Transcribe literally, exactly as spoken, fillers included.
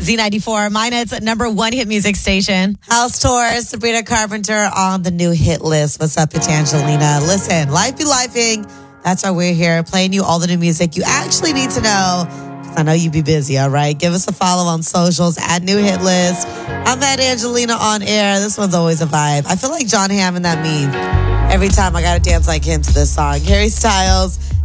Z ninety-four, Minet's number one hit music station. House Tour, Sabrina Carpenter on the new hit list. What's up, it's Angelina. Listen, life be lifing. That's why we're here, playing you all the new music you actually need to know. I know you be busy, all right? Give us a follow on socials at New Hit List. I'm at Angelina on air. This one's always a vibe. I feel like John Hamm in that meme. Every time I got to dance like him to this song. Harry Styles